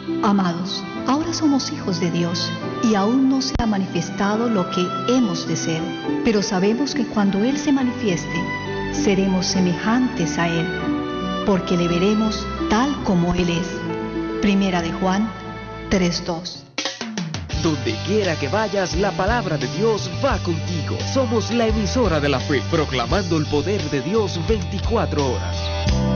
Amados, ahora somos hijos de Dios y aún no se ha manifestado lo que hemos de ser, pero sabemos que cuando Él se manifieste, seremos semejantes a Él, porque le veremos tal como Él es. Primera de Juan 3:2. Donde quiera que vayas, la palabra de Dios va contigo. Somos la emisora de la fe, proclamando el poder de Dios 24 horas.